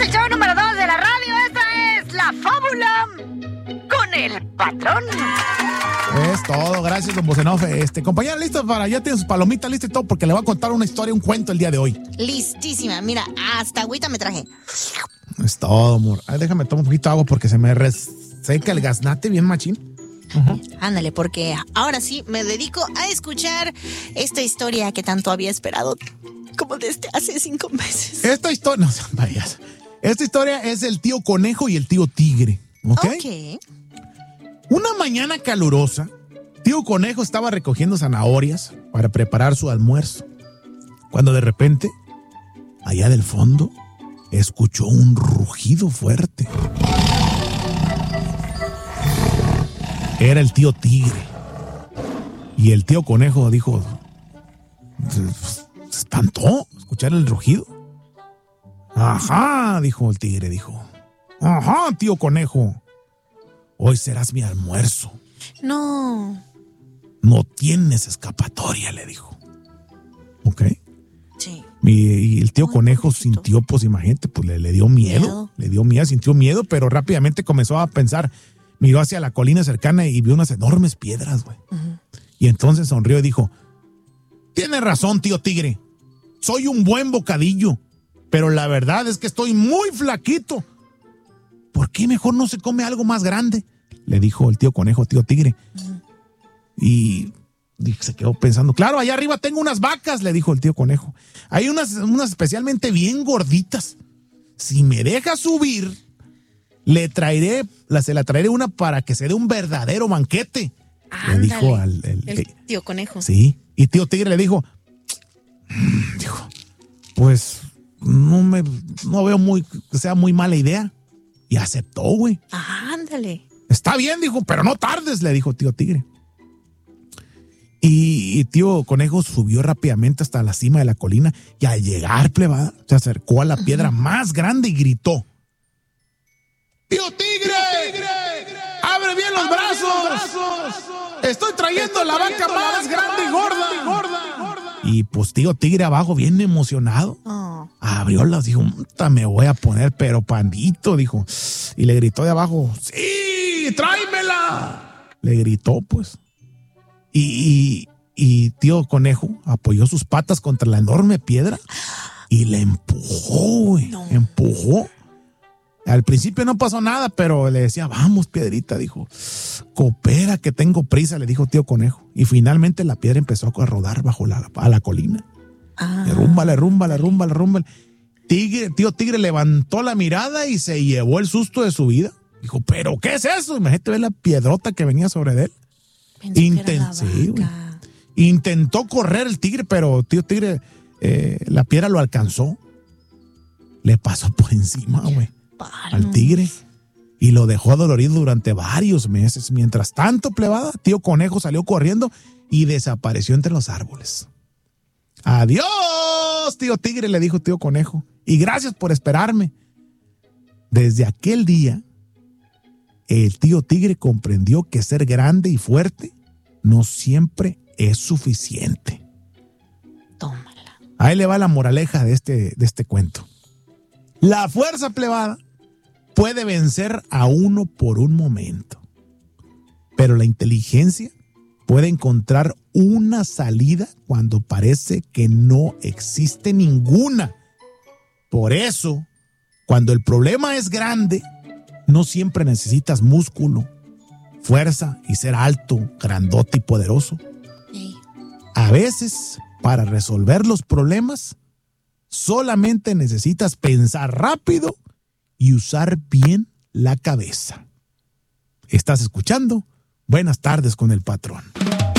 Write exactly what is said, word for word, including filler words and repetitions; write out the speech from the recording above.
el show número dos de la radio. Esta es La Fábula con el patrón. Es todo, gracias, don Bocenofe. Este, compañera, ¿listos para? Ya tienen sus palomitas listas y todo, porque le voy a contar una historia, un cuento el día de hoy. Listísima, mira, hasta agüita me traje. Es todo, amor. Ay, déjame tomar un poquito de agua porque se me reseca el gaznate bien machín. Uh-huh. Ándale, porque ahora sí me dedico a escuchar esta historia que tanto había esperado, como desde hace cinco meses. Esta historia, no, vayas. Esta historia es el tío conejo y el tío tigre, ¿ok? Ok. Una mañana calurosa, tío conejo estaba recogiendo zanahorias para preparar su almuerzo, cuando de repente, allá del fondo, escuchó un rugido fuerte. Era el tío tigre. Y el tío conejo dijo, se espantó escuchar el rugido. Ajá, dijo el tigre, dijo. Ajá, tío conejo. Hoy serás mi almuerzo. No. No tienes escapatoria, le dijo. ¿Ok? Sí. Y, y el tío Muy conejo poquito. sintió, pues imagínate, pues le, le dio miedo, Miedo. Le dio miedo, sintió miedo, pero rápidamente comenzó a pensar. Miró hacia la colina cercana y vio unas enormes piedras, güey. Uh-huh. Y entonces sonrió y dijo, tienes razón, tío tigre. Soy un buen bocadillo, pero la verdad es que estoy muy flaquito. ¿Por qué mejor no se come algo más grande? Le dijo el tío conejo, tío tigre. Uh-huh. Y se quedó pensando, claro, allá arriba tengo unas vacas, le dijo el tío conejo. Hay unas, unas especialmente bien gorditas. Si me dejas subir, le traeré, la, se la traeré una para que se dé un verdadero banquete. Ándale, le dijo al el, el tío conejo. Sí, y tío tigre le dijo, dijo, pues no me, no veo muy, que sea muy mala idea. Y aceptó, güey. Ándale. Está bien, dijo, pero no tardes, le dijo tío tigre. Y, y tío conejo subió rápidamente hasta la cima de la colina y al llegar, plebada, se acercó a la piedra uh-huh. más grande y gritó, ¡Tío tigre! ¡Tío tigre! ¡Abre bien los, ¡Abre brazos! Bien los brazos! Estoy trayendo, Estoy la, trayendo vaca la vaca más grande y gorda. y gorda. gorda. Y pues tío tigre abajo, bien emocionado, oh. abrió las, dijo, me voy a poner pero pandito, dijo. Y le gritó de abajo, ¡sí! ¡Tráemela! Le gritó, pues. Y, y, y tío conejo apoyó sus patas contra la enorme piedra y le empujó, güey. No. Empujó. Al principio no pasó nada, pero le decía, vamos, piedrita, dijo. Coopera que tengo prisa, le dijo tío conejo. Y finalmente la piedra empezó a rodar bajo la, a la colina. Ah. Le rumba, le rumba, le rumba, le rumba. Tigre, tío tigre levantó la mirada y se llevó el susto de su vida. Dijo, ¿pero qué es eso? Imagínate ver la piedrota que venía sobre de él. Intent- sí, Intentó correr el tigre, pero tío tigre, eh, la piedra lo alcanzó. Le pasó por encima, güey, al tigre. Y lo dejó adolorido durante varios meses. Mientras tanto, plebada, tío conejo salió corriendo y desapareció entre los árboles. Adiós, tío tigre, le dijo tío conejo. Y gracias por esperarme. Desde aquel día, el tío tigre comprendió que ser grande y fuerte no siempre es suficiente. Tómala. Ahí le va la moraleja de este, de este cuento. La fuerza, plebada, puede vencer a uno por un momento, pero la inteligencia puede encontrar una salida cuando parece que no existe ninguna. Por eso, cuando el problema es grande, no siempre necesitas músculo, fuerza y ser alto, grandote y poderoso. Sí. A veces, para resolver los problemas, solamente necesitas pensar rápido y usar bien la cabeza. ¿Estás escuchando? Buenas tardes con el patrón.